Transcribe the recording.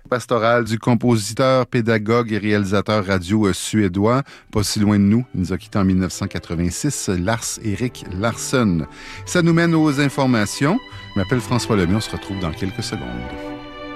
Pastoral du compositeur, pédagogue et réalisateur radio suédois, pas si loin de nous. Il nous a quittés en 1986, Lars-Erik Larsson. Ça nous mène aux informations. Je m'appelle François Lemay, on se retrouve dans quelques secondes.